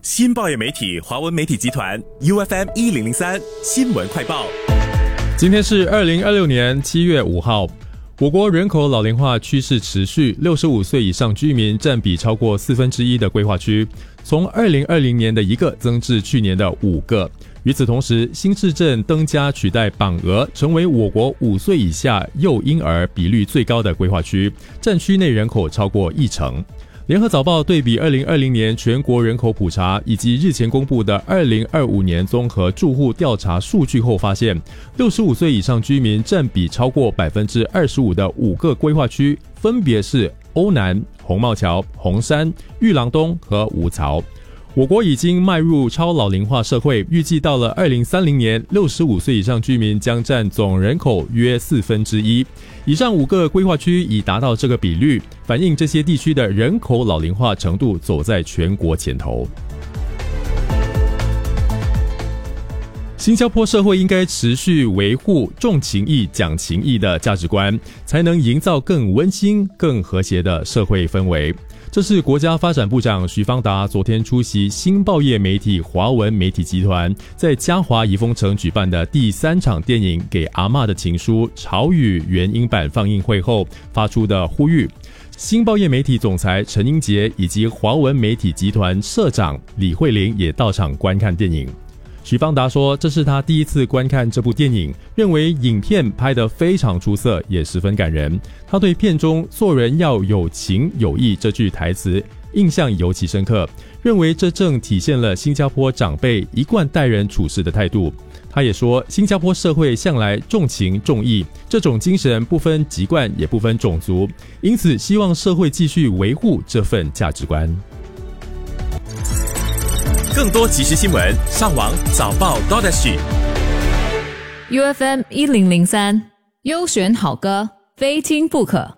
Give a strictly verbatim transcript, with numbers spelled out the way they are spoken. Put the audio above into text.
新报业媒体华文媒体集团 U F M 一零零三新闻快报。 今天是二零二六年七月五号。我国人口老龄化趋势持续，六十五岁以上居民占比超过四分之一的规划区，从二零二零年的一个增至去年的五个。与此同时，新市镇登家取代榜额，成为我国五岁以下幼婴儿比率最高的规划区，占区内人口超过一成。联合早报对比二零二零年全国人口普查以及日前公布的二零二五年综合住户调查数据后发现，六十五岁以上居民占比超过 百分之二十五 的五个规划区，分别是欧南、红帽桥、红山、玉郎东和五曹。我国已经迈入超老龄化社会，预计到了二零三零年，六十五岁以上居民将占总人口约四分之一。以上五个规划区已达到这个比率，反映这些地区的人口老龄化程度走在全国前头。新加坡社会应该持续维护重情义、讲情义的价值观，才能营造更温馨、更和谐的社会氛围。这是国家发展部长徐方达昨天出席新报业媒体华文媒体集团在嘉华怡丰城举办的第三场电影《给阿嬷的情书》潮语原音版放映会后发出的呼吁。新报业媒体总裁陈英杰以及华文媒体集团社长李慧玲也到场观看电影。许方达说，这是他第一次观看这部电影，认为影片拍得非常出色，也十分感人。他对片中做人要有情有义这句台词印象尤其深刻，认为这正体现了新加坡长辈一贯待人处事的态度。他也说，新加坡社会向来重情重义，这种精神不分籍贯也不分种族，因此希望社会继续维护这份价值观。 更多即时新闻，上网早报 .sg。 U F M 一零零三优选好歌，非听不可。